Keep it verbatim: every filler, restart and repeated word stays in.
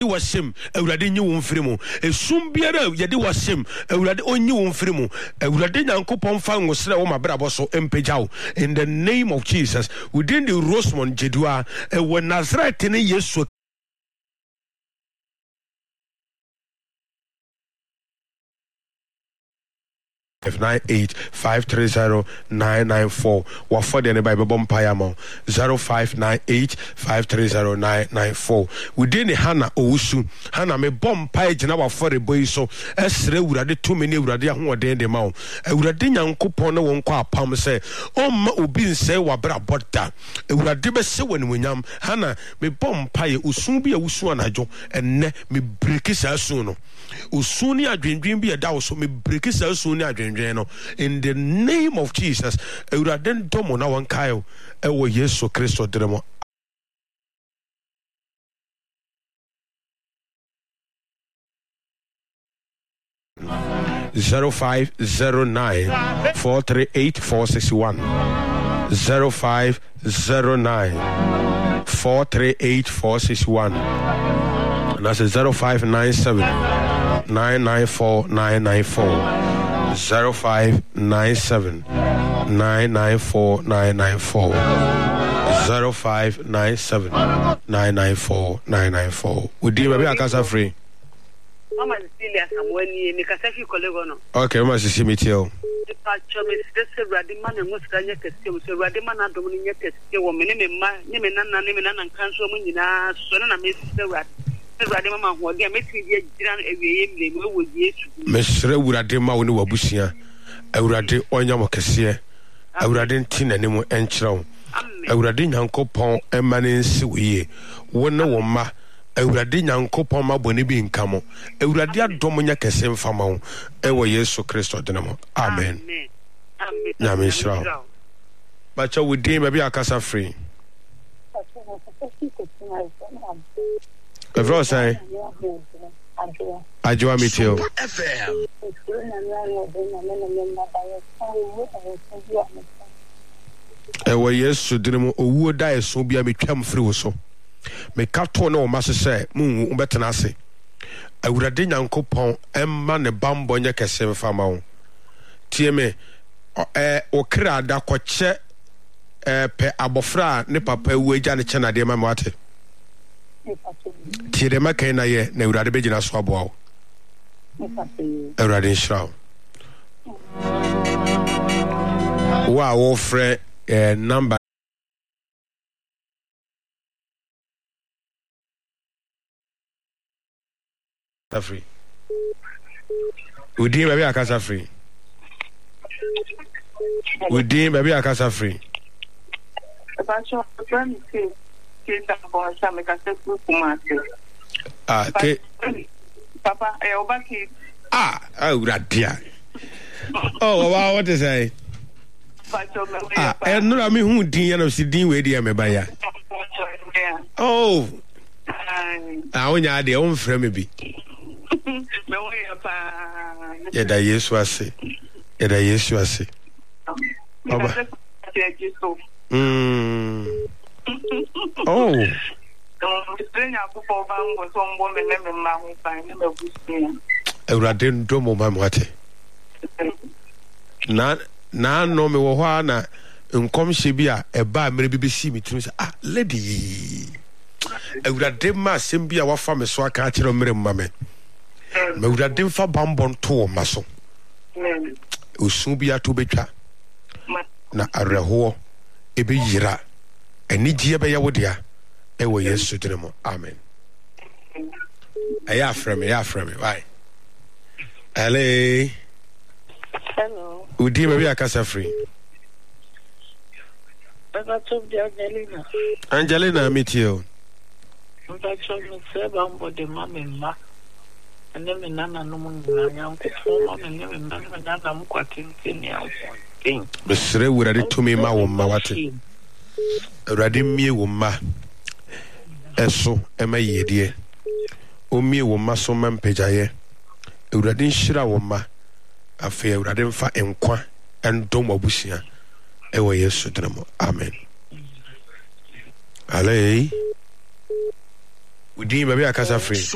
wasem awurade nyi wo mfiri mu esum biara yede wasem awurade onyi wo mfiri mu awurade nyankopon fa ngosre wo mabrabo so empejaw in the name of Jesus within the Rosemont Jedua e wo Nazareth ne Yesu five nine eight five three zero nine nine four wa for the Bible bompire mo zero five nine eight five three zero nine nine four within the Hana Owusu Hana me bompire gina wa for the boy so esre urade to me ne urade ahoden de ma wo urade nyankopon ne won kwa apam se o ma obi nse wa bra boda urade be se woni munyam Hana me bompire usun bi awusu anajo enne me break sa su no usun ni adwendwen bi eda wo so me break sa su ni adwen in the name of Jesus ewuraden domo na wan kayo ewo Yesu Kristo dremo zero five zero nine four three eight four six one zero five zero nine four three eight four six one and that's zero five nine seven nine nine four nine nine four zero five nine seven nine nine four nine nine four zero five nine seven nine nine four nine nine four. We do maybe akasa free. Mama Cecilia Samuel ni kasafi kolego no. Okay, mama sisi mitio. Pa chome sese radi mana musika nya kese so radi mana dom ni nya kese wo mene me ma nya me nan nan me nan kanso mu nyina so na me sese radi. Urade mama ho de meti die giran ewiye mle me wo Yesu mesre urade ma wo ne wabusia urade onyam kese urade ntina ne mu enkyerɛw urade nyankopɔn emane nsi wiye wo ne wo ma urade nyankopɔn ma bone bi nkamo urade adom nya kese mfama wo ewo Yesu Kristo de mo amen amen nyame shira bacha wo din ba bi akasa free Evro say Ajwa mitio F M Ewa Yesu dinemu owu da eso bia metwam firi wo so me kato na o masese mu ubetena ase awurade nyankopon emma ne bambo nya kese mfama wo tie me eh okra da koche eh pe abofra ne papa wu agya ne chena de ma wate Tire makai na ye na urade begina so aboa urade nshraw wa wo frɛ eh number free Udin baby akasa free Udin baby akasa free Abacho plan ke Ah, ke Papa, eh, obaki. Ah, oh, radia. Oh, wow, what is I? Ah, and no, I mean, who did you see Dean with the Amabaya? Oh, I only had the own friend, maybe. Yet I yes was say. Yet I yes was say. Hmm. Oh. Ewurade ndomo mamwate. Na na no me wo hwa na nkomhye bi a eba mere bi besi mitrim se ah lady. Ewurade ma sem bi a wafa me so aka akere mere mmame. Me ewurade mfa bambon to maso. Osu bi ato betwa. Na areho ebe yira. Eni gie be yawo dia ewo Yesu dinemo amen aya frame ya frame why hello hello udi baby akasa free Baba to be Angelina Angelina mitio Baba to me se bambo de mama ma ene me nana no mun na nyanko fo ma me me nana me nana mu kwatinti ni afo tin besre wurade to me ma wo ma wate urade mie wo ma eso ema yedie o mie wo ma so mampejaye urade nshira wo ma afi urade mfa enkwa endom abusia ewo Yesu dinemo amen Allez. Udin baby akasa free